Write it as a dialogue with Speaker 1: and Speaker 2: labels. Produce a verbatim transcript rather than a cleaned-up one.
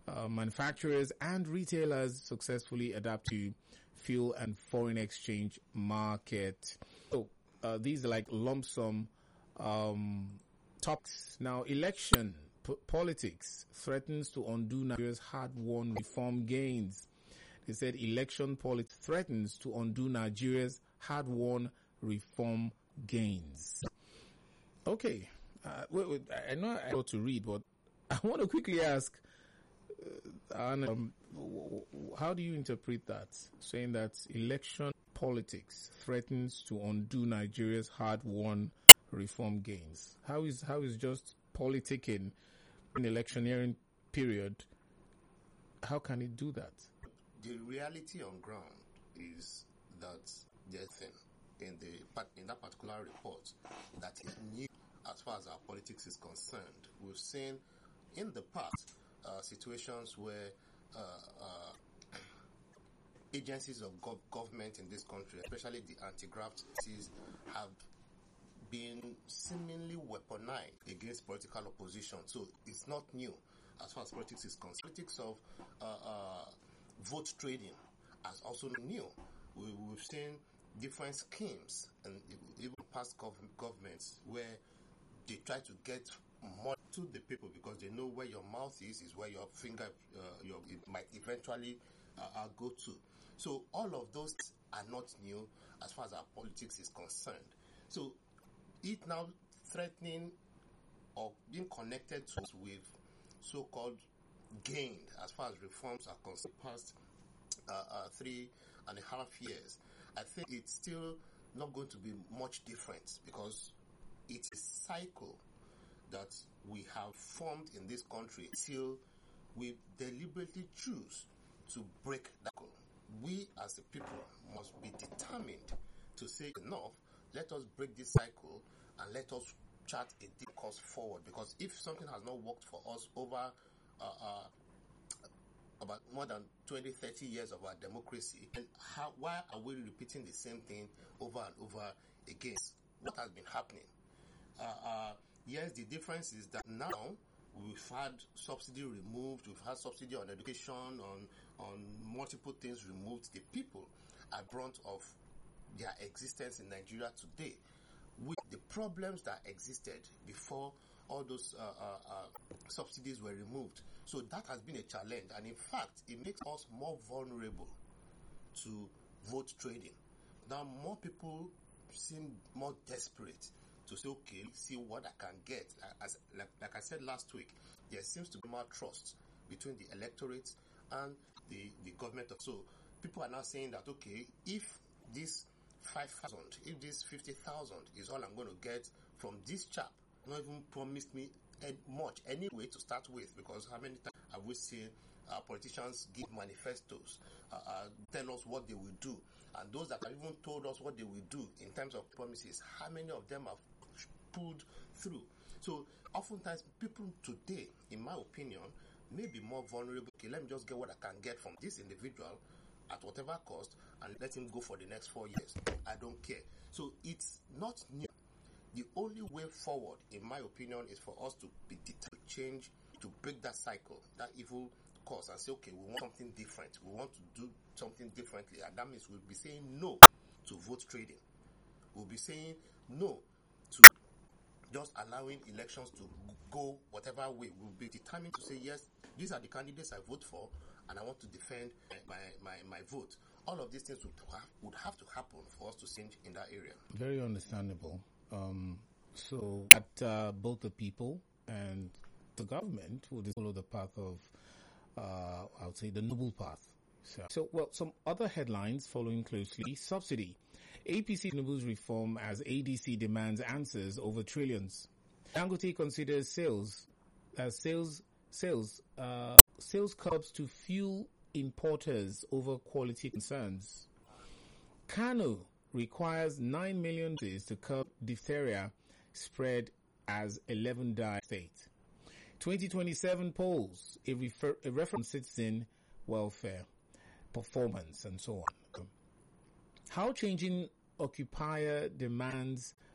Speaker 1: uh, manufacturers and retailers successfully adapt to fuel and foreign exchange market. So uh, these are like lump sum um, topics. Now, election p- politics threatens to undo Nigeria's hard-won reform gains. They said election politics threatens to undo Nigeria's hard-won reform gains. Okay, uh, wait, wait, I know I got to read, but I want to quickly ask, uh, um, how do you interpret that? Saying that election politics threatens to undo Nigeria's hard-won reform gains. How is how is just politicking in electioneering period? How can it do that?
Speaker 2: The reality on ground is that there's thing in the in that particular report that is new as far as our politics is concerned. We've seen in the past uh, situations where uh, uh, agencies of gov- government in this country, especially the anti-graft agencies, have been seemingly weaponized against political opposition. So it's not new as far as politics is concerned. Politics of uh, uh, vote trading has also been new. We, we've seen different schemes and even past gov- governments where they try to get more to the people because they know where your mouth is, is where your finger uh, your, it might eventually uh, uh, go to. So all of those are not new as far as our politics is concerned. So it now threatening or being connected to us with so-called gained as far as reforms are concerned past uh, uh, three and a half years, I think it's still not going to be much different because it's a cycle that we have formed in this country till we deliberately choose to break that cycle. We as the people must be determined to say enough, let us break this cycle and let us chart a deep course forward, because if something has not worked for us over uh, uh, about more than twenty, thirty years of our democracy, and how, why are we repeating the same thing over and over again? What has been happening? Uh, uh, yes, the difference is that now we've had subsidy removed, we've had subsidy on education, on, on multiple things removed. The people are brunt of their existence in Nigeria today, with the problems that existed before all those uh, uh, uh, subsidies were removed. So that has been a challenge, and in fact, it makes us more vulnerable to vote trading. Now, more people seem more desperate to say, okay, see what I can get. As like, like I said last week, there seems to be more trust between the electorate and the, the government. So people are now saying that, okay, if this five thousand, if this fifty thousand is all I'm going to get from this chap, not even promised me much anyway to start with, because how many times have we seen uh, politicians give manifestos, uh, uh, tell us what they will do, and those that have even told us what they will do in terms of promises, how many of them have pulled through? So oftentimes people today, in my opinion, may be more vulnerable. Okay, let me just get what I can get from this individual at whatever cost and let him go for the next four years. I don't care. So it's not new. The only way forward, in my opinion, is for us to be determined, change, to break that cycle, that evil course, and say, okay, we want something different. We want to do something differently. And that means we'll be saying no to vote trading. We'll be saying no to just allowing elections to go whatever way. We'll be determined to say, yes, these are the candidates I vote for, and I want to defend my, my, my vote. All of these things would have, would have to happen for us to change in that area.
Speaker 1: Very understandable. Um, so that uh, both the people and the government would follow the path of, uh, I would say, the noble path. So, so, well, some other headlines following closely. Subsidy. A P C Tinubu's reform as A D C demands answers over trillions. Dangote considers sales, uh, sales, sales, uh, sales curbs to fuel importers over quality concerns. Kano requires nine million doses to curb diphtheria spread as eleven die state. twenty twenty-seven polls, a, refer, a reference citizen welfare, performance, and so on. How changing occupier demands